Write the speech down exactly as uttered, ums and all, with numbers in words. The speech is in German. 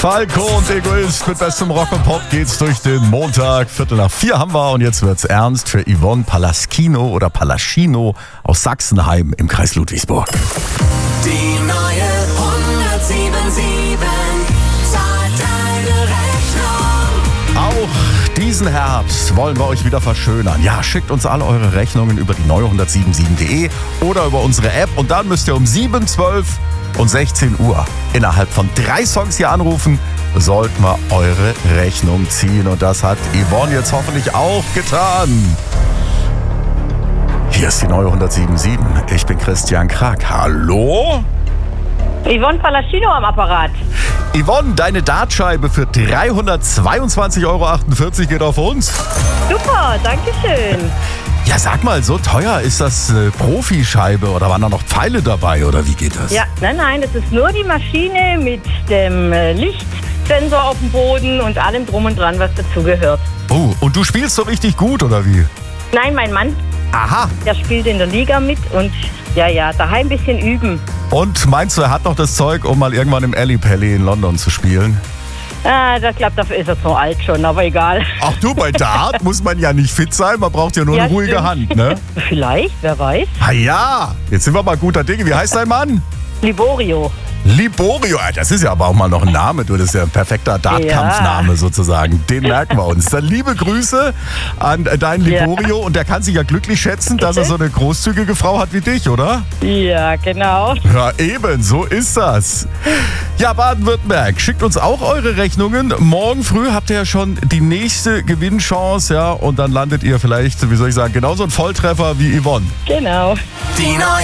Falco und Egoist mit bestem Rock und Pop geht's durch den Montag. Viertel nach vier haben wir und jetzt wird's ernst für Yvonne Palaschino oder Palaschino aus Sachsenheim im Kreis Ludwigsburg. Die neue hundertsieben sieben zahlt deine Rechnung. Auch diesen Herbst wollen wir euch wieder verschönern. Ja, schickt uns alle eure Rechnungen über die neue hundertsiebenundsieben punkt de oder über unsere App und dann müsst ihr um sieben, zwölf und sechzehn Uhr innerhalb von drei Songs hier anrufen, sollten wir eure Rechnung ziehen. Und das hat Yvonne jetzt hoffentlich auch getan. Hier ist die neue hundertsiebenundsieben. Ich bin Christian Krag. Hallo? Yvonne Palaschino am Apparat. Yvonne, deine Dartscheibe für dreihundertzweiundzwanzig Euro achtundvierzig geht auf uns. Super, danke schön. Ja, sag mal, so teuer ist das äh, Profischeibe oder waren da noch Pfeile dabei oder wie geht das? Ja, nein, nein, es ist nur die Maschine mit dem äh, Lichtsensor auf dem Boden und allem drum und dran, was dazugehört. Oh, und du spielst so richtig gut oder wie? Nein, mein Mann, Aha. der spielt in der Liga mit und ja, ja, daheim ein bisschen üben. Und meinst du, er hat noch das Zeug, um mal irgendwann im Alley Pally in London zu spielen? Ah, ich glaube, dafür ist er so alt schon, aber egal. Ach du, bei Dart muss man ja nicht fit sein, man braucht ja nur Ja, eine ruhige stimmt. Hand, ne? Vielleicht, wer weiß. Ah ja, jetzt sind wir mal guter Dinge. Wie heißt dein Mann? Liborio. Liborio, das ist ja aber auch mal noch ein Name, du, das ist ja ein perfekter Dartkampfname sozusagen. Den merken wir uns. Dann liebe Grüße an deinen Liborio und der kann sich ja glücklich schätzen, dass er so eine großzügige Frau hat wie dich, oder? Ja, genau. Ja, eben, so ist das. Ja, Baden-Württemberg, schickt uns auch eure Rechnungen. Morgen früh habt ihr ja schon die nächste Gewinnchance, ja, und dann landet ihr vielleicht, wie soll ich sagen, genauso ein Volltreffer wie Yvonne. Genau. Die neue